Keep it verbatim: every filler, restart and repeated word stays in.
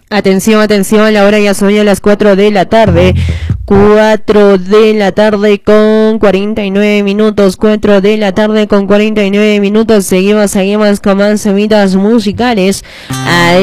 Atención, atención, la hora ya son ya las cuatro de la tarde. cuatro de la tarde con cuarenta y nueve minutos. cuatro de la tarde con cuarenta y nueve minutos. Seguimos, seguimos con más semitas musicales.